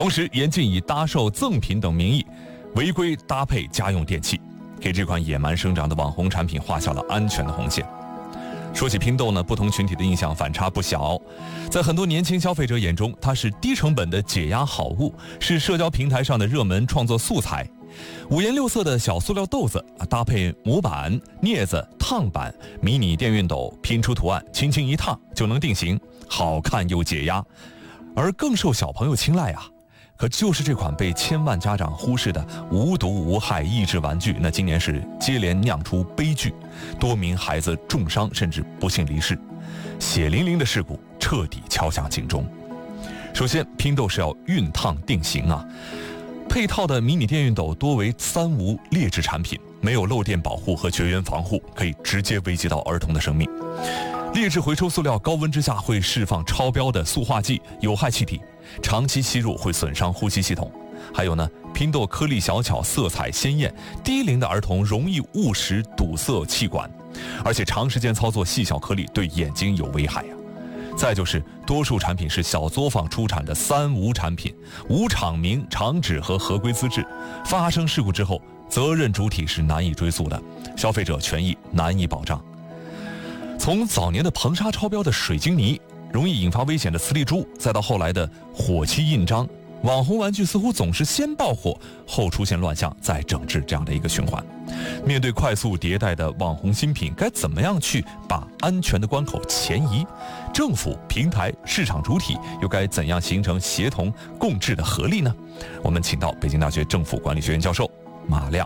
同时严禁以搭售赠品等名义违规搭配家用电器，给这款野蛮生长的网红产品画下了安全的红线。说起拼豆呢，不同群体的印象反差不小。在很多年轻消费者眼中，它是低成本的解压好物，是社交平台上的热门创作素材。五颜六色的小塑料豆子搭配模板、镊子、烫板、迷你电熨斗，拼出图案，轻轻一烫就能定型，好看又解压。而更受小朋友青睐啊，可就是这款被千万家长忽视的无毒无害益智玩具，那今年是接连酿出悲剧，多名孩子重伤甚至不幸离世，血淋淋的事故彻底敲响警钟。首先，拼豆是要熨烫定型啊，配套的迷你电熨斗多为3无劣质产品，没有漏电保护和绝缘防护，可以直接危及到儿童的生命。劣质回收塑料高温之下会释放超标的塑化剂、有害气体，长期吸入会损伤呼吸系统。还有呢，拼豆颗粒小巧，色彩鲜艳，低龄的儿童容易误食堵塞气管，而且长时间操作细小颗粒对眼睛有危害呀。再就是多数产品是小作坊出产的3无产品，无厂名、厂址和合规资质，发生事故之后，责任主体是难以追溯的，消费者权益难以保障。从早年的硼砂超标的水晶泥，容易引发危险的磁力珠，再到后来的火漆印章，网红玩具似乎总是先爆火，后出现乱象，再整治这样的一个循环。面对快速迭代的网红新品，该怎么样去把安全的关口前移？政府、平台、市场主体又该怎样形成协同共治的合力呢？我们请到北京大学政府管理学院教授马亮。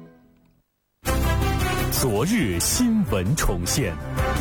昨日新闻重现。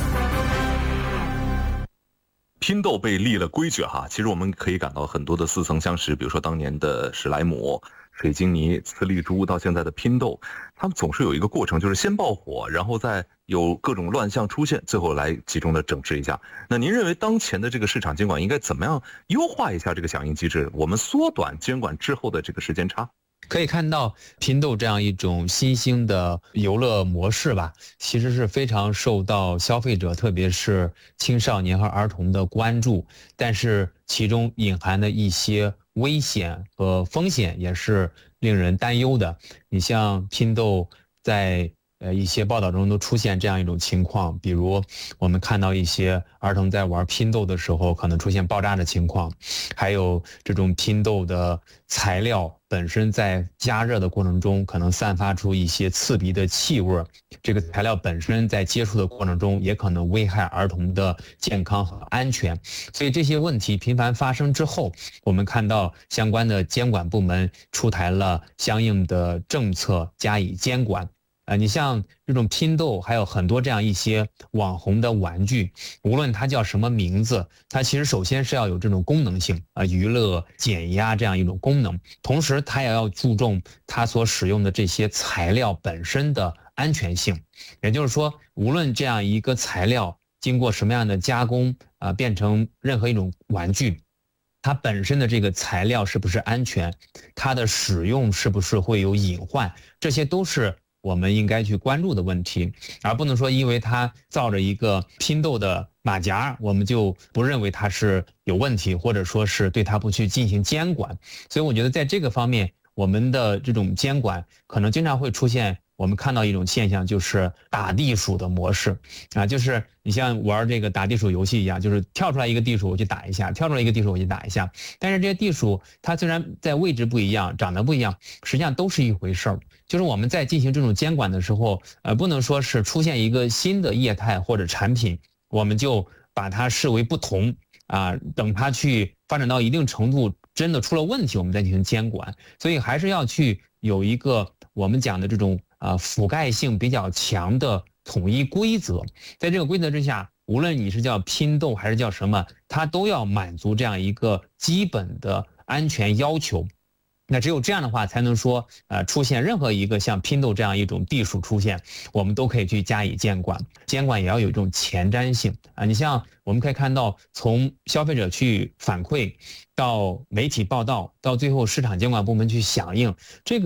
拼豆被立了规矩哈，其实我们可以感到很多的似曾相识，比如说当年的史莱姆、水晶泥、磁力珠，到现在的拼豆，他们总是有一个过程，就是先爆火，然后再有各种乱象出现，最后来集中的整治一下。那您认为当前的这个市场监管应该怎么样优化一下这个响应机制，我们缩短监管之后的这个时间差？ 可以看到拼豆这样一种新兴的游乐模式吧，其实是非常受到消费者，特别是青少年和儿童的关注，但是其中隐含的一些危险和风险也是令人担忧的。你像拼豆在一些报道中都出现这样一种情况，比如我们看到一些儿童在玩拼豆的时候可能出现爆炸的情况，还有这种拼豆的材料本身在加热的过程中可能散发出一些刺鼻的气味，这个材料本身在接触的过程中也可能危害儿童的健康和安全。所以这些问题频繁发生之后，我们看到相关的监管部门出台了相应的政策加以监管。你像这种拼豆还有很多这样一些网红的玩具，无论它叫什么名字，它其实首先是要有这种功能性娱乐减压这样一种功能，同时它也要注重它所使用的这些材料本身的安全性。也就是说，无论这样一个材料经过什么样的加工变成任何一种玩具，它本身的这个材料是不是安全，它的使用是不是会有隐患，这些都是我们应该去关注的问题，而不能说因为它造着一个拼豆的马甲，我们就不认为它是有问题，或者说是对它不去进行监管。所以我觉得在这个方面，我们的这种监管可能经常会出现我们看到一种现象，就是打地鼠的模式就是你像玩这个打地鼠游戏一样，就是跳出来一个地鼠我去打一下，跳出来一个地鼠我去打一下，但是这些地鼠它虽然在位置不一样，长得不一样，实际上都是一回事儿。就是我们在进行这种监管的时候，不能说是出现一个新的业态或者产品，我们就把它视为不同等它去发展到一定程度，真的出了问题，我们再进行监管。所以还是要去有一个我们讲的这种覆盖性比较强的统一规则，在这个规则之下，无论你是叫拼豆还是叫什么，它都要满足这样一个基本的安全要求。那只有这样的话，才能说出现任何一个像拼豆这样一种地鼠出现，我们都可以去加以监管。监管也要有一种前瞻性你像我们可以看到，从消费者去反馈到媒体报道，到最后市场监管部门去响应，这个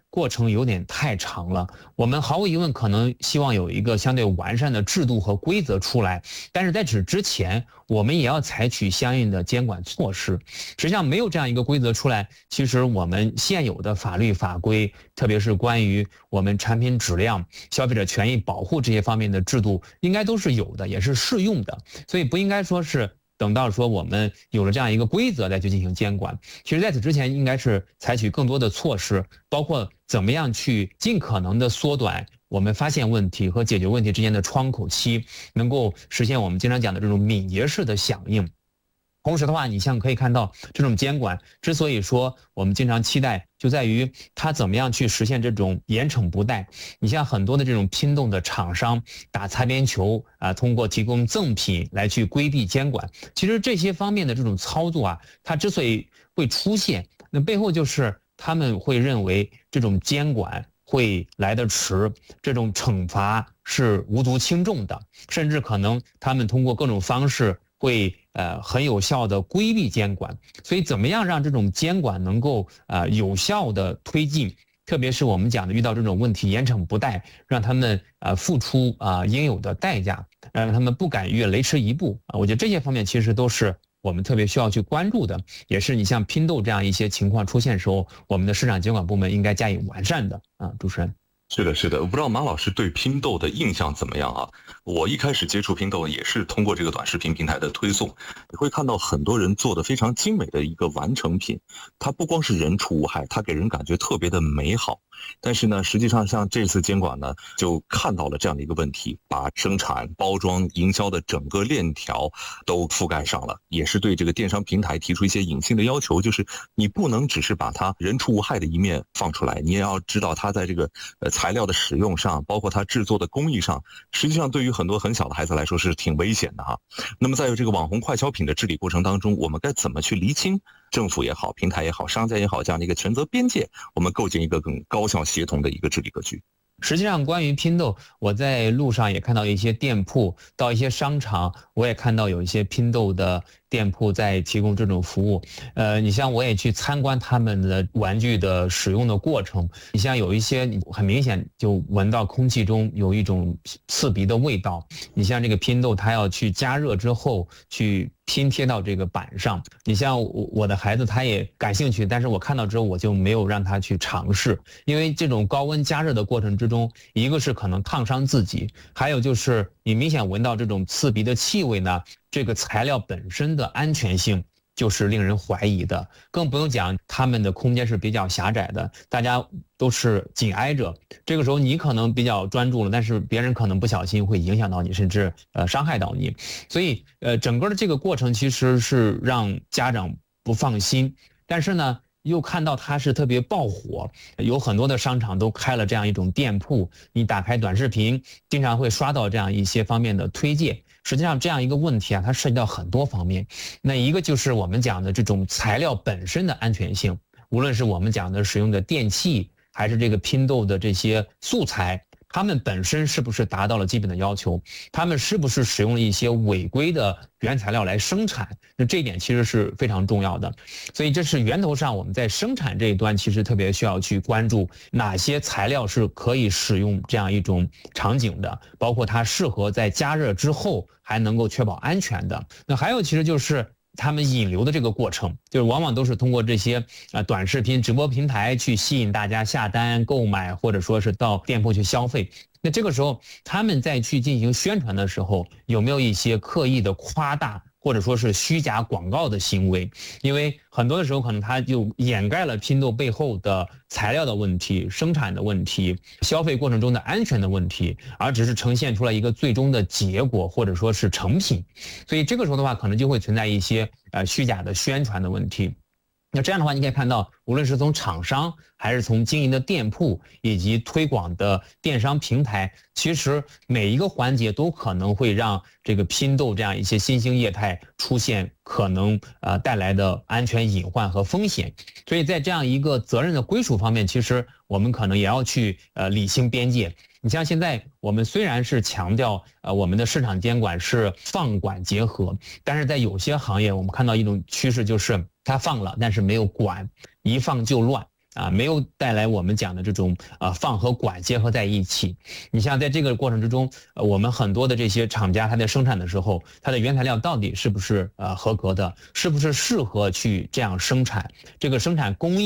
过程有点太长了。我们毫无疑问可能希望有一个相对完善的制度和规则出来，但是在此之前，我们也要采取相应的监管措施。实际上没有这样一个规则出来，其实我们现有的法律法规，特别是关于我们产品质量、消费者权益保护这些方面的制度，应该都是有的，也是适用的，所以不应该说是等到说我们有了这样一个规则再去进行监管。其实在此之前应该是采取更多的措施，包括怎么样去尽可能的缩短我们发现问题和解决问题之间的窗口期，能够实现我们经常讲的这种敏捷式的响应。同时的话，你像可以看到这种监管之所以说我们经常期待，就在于它怎么样去实现这种严惩不贷。你像很多的这种拼豆的厂商打擦边球啊，通过提供赠品来去规避监管。其实这些方面的这种操作啊，它之所以会出现，那背后就是他们会认为这种监管会来得迟，这种惩罚是无足轻重的，甚至可能他们通过各种方式会很有效的规避监管。所以怎么样让这种监管能够有效的推进，特别是我们讲的遇到这种问题严惩不贷，让他们付出应有的代价，让他们不敢越雷池一步我觉得这些方面其实都是我们特别需要去关注的，也是你像拼豆这样一些情况出现时候，我们的市场监管部门应该加以完善的主持人。 是的，是的，我不知道马老师对拼豆的印象怎么样啊？我一开始接触拼豆也是通过这个短视频平台的推送，你会看到很多人做的非常精美的一个完成品，它不光是人畜无害，它给人感觉特别的美好。但是呢，实际上像这次监管呢，就看到了这样的一个问题，把生产、包装、营销的整个链条都覆盖上了，也是对这个电商平台提出一些隐性的要求，就是你不能只是把它人畜无害的一面放出来，你也要知道它在这个材料的使用上，包括它制作的工艺上，实际上对于很多很小的孩子来说是挺危险的哈。那么在这个网红快消品的治理过程当中，我们该怎么去厘清政府也好、平台也好、商家也好这样的一个权责边界，我们构建一个更高效协同的一个治理格局？ 实际上关于拼豆，我在路上也看到一些店铺，到一些商场我也看到有一些拼豆的店铺在提供这种服务。你像我也去参观他们的玩具的使用的过程，你像有一些很明显就闻到空气中有一种刺鼻的味道。你像这个拼豆，它要去加热之后去拼贴到这个板上。你像我的孩子他也感兴趣，但是我看到之后我就没有让他去尝试，因为这种高温加热的过程之中，一个是可能烫伤自己，还有就是你明显闻到这种刺鼻的气味呢，这个材料本身的安全性就是令人怀疑的，更不用讲他们的空间是比较狭窄的，大家都是紧挨着，这个时候你可能比较专注了，但是别人可能不小心会影响到你，甚至伤害到你。所以整个的这个过程其实是让家长不放心，但是呢又看到它是特别爆火，有很多的商场都开了这样一种店铺，你打开短视频经常会刷到这样一些方面的推荐。实际上这样一个问题它涉及到很多方面，那一个就是我们讲的这种材料本身的安全性，无论是我们讲的使用的电器，还是这个拼豆的这些素材，他们本身是不是达到了基本的要求，他们是不是使用了一些违规的原材料来生产，那这一点其实是非常重要的。所以这是源头上我们在生产这一端其实特别需要去关注哪些材料是可以使用这样一种场景的，包括它适合在加热之后还能够确保安全的。那还有其实就是他们引流的这个过程，就是往往都是通过这些短视频直播平台去吸引大家下单购买，或者说是到店铺去消费。那这个时候他们在去进行宣传的时候，有没有一些刻意的夸大或者说是虚假广告的行为？因为很多的时候可能它就掩盖了拼豆背后的材料的问题、生产的问题、消费过程中的安全的问题，而只是呈现出来一个最终的结果或者说是成品。所以这个时候的话可能就会存在一些虚假的宣传的问题。那这样的话你可以看到，无论是从厂商还是从经营的店铺以及推广的电商平台，其实每一个环节都可能会让这个拼豆这样一些新兴业态出现可能带来的安全隐患和风险。所以在这样一个责任的归属方面，其实我们可能也要去理清边界。你像现在我们虽然是强调我们的市场监管是放管结合，但是在有些行业我们看到一种趋势，就是它放了但是没有管，一放就乱没有带来我们讲的这种放和管结合在一起。你像在这个过程之中，我们很多的这些厂家，它在生产的时候，它的原材料到底是不是合格的，是不是适合去这样生产，这个生产工艺